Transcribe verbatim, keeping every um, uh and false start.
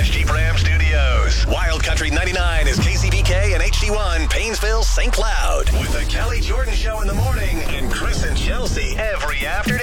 Dodge Jeep Ram Studios. Wild Country ninety-nine is K C B K and H D one, Paynesville, Saint Cloud. With the Kelly Jordan Show in the morning and Chris and Chelsea every afternoon.